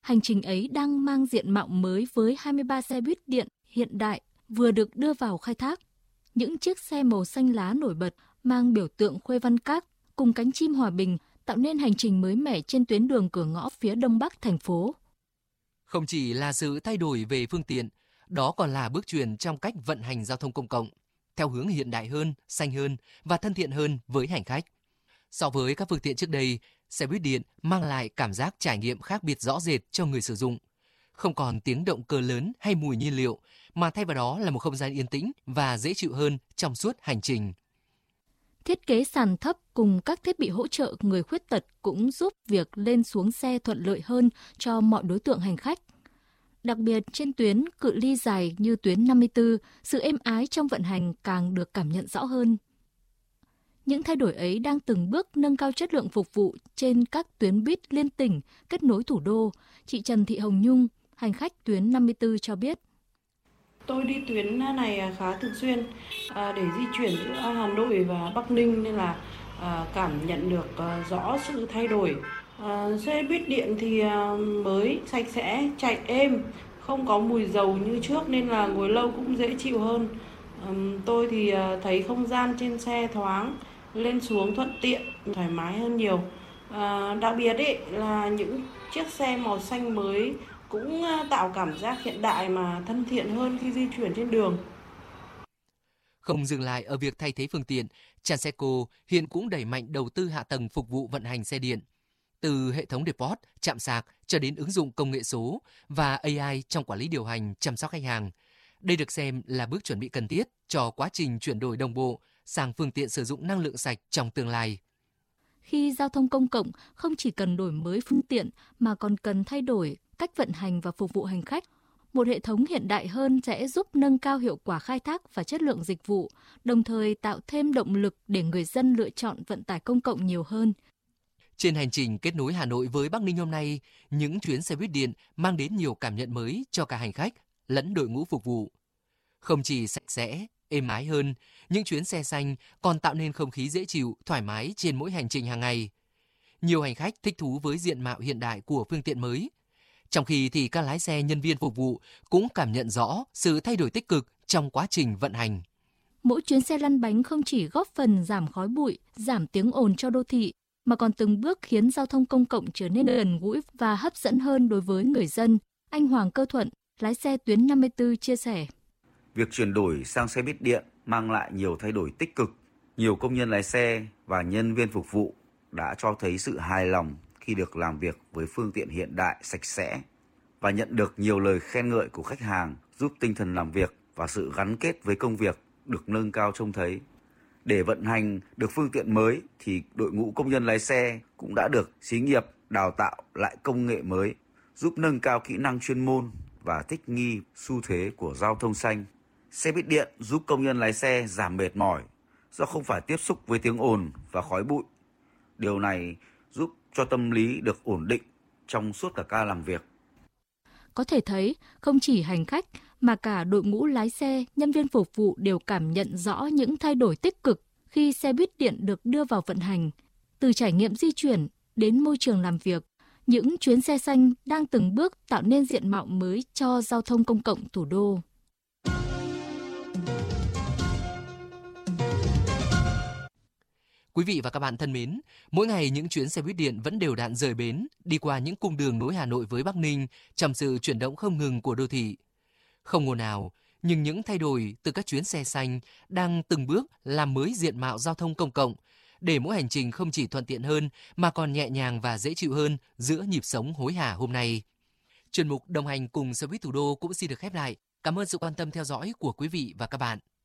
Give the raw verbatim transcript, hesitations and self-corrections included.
Hành trình ấy đang mang diện mạo mới với hai mươi ba xe buýt điện hiện đại vừa được đưa vào khai thác. Những chiếc xe màu xanh lá nổi bật mang biểu tượng Khuê Văn Các cùng cánh chim hòa bình tạo nên hành trình mới mẻ trên tuyến đường cửa ngõ phía đông bắc thành phố. Không chỉ là sự thay đổi về phương tiện, đó còn là bước chuyển trong cách vận hành giao thông công cộng, theo hướng hiện đại hơn, xanh hơn và thân thiện hơn với hành khách. So với các phương tiện trước đây, xe buýt điện mang lại cảm giác trải nghiệm khác biệt rõ rệt cho người sử dụng. Không còn tiếng động cơ lớn hay mùi nhiên liệu, mà thay vào đó là một không gian yên tĩnh và dễ chịu hơn trong suốt hành trình. Thiết kế sàn thấp cùng các thiết bị hỗ trợ người khuyết tật cũng giúp việc lên xuống xe thuận lợi hơn cho mọi đối tượng hành khách. Đặc biệt trên tuyến cự ly dài như tuyến năm mươi tư, sự êm ái trong vận hành càng được cảm nhận rõ hơn. Những thay đổi ấy đang từng bước nâng cao chất lượng phục vụ trên các tuyến buýt liên tỉnh kết nối thủ đô. Chị Trần Thị Hồng Nhung, hành khách tuyến năm mươi tư cho biết. Tôi đi tuyến này khá thường xuyên à, để di chuyển giữa Hà Nội và Bắc Ninh nên là à, cảm nhận được à, rõ sự thay đổi. À, xe buýt điện thì à, mới sạch sẽ, chạy êm, không có mùi dầu như trước nên là ngồi lâu cũng dễ chịu hơn. À, tôi thì à, thấy không gian trên xe thoáng, lên xuống thuận tiện, thoải mái hơn nhiều. À, đặc biệt ấy là những chiếc xe màu xanh mới cũng tạo cảm giác hiện đại mà thân thiện hơn khi di chuyển trên đường. Không dừng lại ở việc thay thế phương tiện, Transeco hiện cũng đẩy mạnh đầu tư hạ tầng phục vụ vận hành xe điện. Từ hệ thống depot, trạm sạc cho đến ứng dụng công nghệ số và a i trong quản lý điều hành, chăm sóc khách hàng. Đây được xem là bước chuẩn bị cần thiết cho quá trình chuyển đổi đồng bộ sang phương tiện sử dụng năng lượng sạch trong tương lai. Khi giao thông công cộng không chỉ cần đổi mới phương tiện mà còn cần thay đổi cách vận hành và phục vụ hành khách, một hệ thống hiện đại hơn sẽ giúp nâng cao hiệu quả khai thác và chất lượng dịch vụ, đồng thời tạo thêm động lực để người dân lựa chọn vận tải công cộng nhiều hơn. Trên hành trình kết nối Hà Nội với Bắc Ninh hôm nay, những chuyến xe buýt điện mang đến nhiều cảm nhận mới cho cả hành khách lẫn đội ngũ phục vụ. Không chỉ sạch sẽ, êm ái hơn, những chuyến xe xanh còn tạo nên không khí dễ chịu, thoải mái trên mỗi hành trình hàng ngày. Nhiều hành khách thích thú với diện mạo hiện đại của phương tiện mới. Trong khi thì các lái xe, nhân viên phục vụ cũng cảm nhận rõ sự thay đổi tích cực trong quá trình vận hành. Mỗi chuyến xe lăn bánh không chỉ góp phần giảm khói bụi, giảm tiếng ồn cho đô thị, mà còn từng bước khiến giao thông công cộng trở nên gần gũi và hấp dẫn hơn đối với người dân. Anh Hoàng Cơ Thuận, lái xe tuyến năm mươi tư chia sẻ. Việc chuyển đổi sang xe buýt điện mang lại nhiều thay đổi tích cực. Nhiều công nhân lái xe và nhân viên phục vụ đã cho thấy sự hài lòng khi được làm việc với phương tiện hiện đại, sạch sẽ và nhận được nhiều lời khen ngợi của khách hàng, giúp tinh thần làm việc và sự gắn kết với công việc được nâng cao trông thấy. Để vận hành được phương tiện mới thì đội ngũ công nhân lái xe cũng đã được xí nghiệp đào tạo lại công nghệ mới, giúp nâng cao kỹ năng chuyên môn và thích nghi xu thế của giao thông xanh. Xe buýt điện giúp công nhân lái xe giảm mệt mỏi do không phải tiếp xúc với tiếng ồn và khói bụi. Điều này giúp cho tâm lý được ổn định trong suốt cả ca làm việc. Có thể thấy, không chỉ hành khách mà cả đội ngũ lái xe, nhân viên phục vụ đều cảm nhận rõ những thay đổi tích cực khi xe buýt điện được đưa vào vận hành. Từ trải nghiệm di chuyển đến môi trường làm việc, những chuyến xe xanh đang từng bước tạo nên diện mạo mới cho giao thông công cộng thủ đô. Quý vị và các bạn thân mến, mỗi ngày những chuyến xe buýt điện vẫn đều đặn rời bến, đi qua những cung đường nối Hà Nội với Bắc Ninh trong sự chuyển động không ngừng của đô thị. Không ồn ào, nhưng những thay đổi từ các chuyến xe xanh đang từng bước làm mới diện mạo giao thông công cộng, để mỗi hành trình không chỉ thuận tiện hơn mà còn nhẹ nhàng và dễ chịu hơn giữa nhịp sống hối hả hôm nay. Chuyên mục đồng hành cùng xe buýt thủ đô cũng xin được khép lại. Cảm ơn sự quan tâm theo dõi của quý vị và các bạn.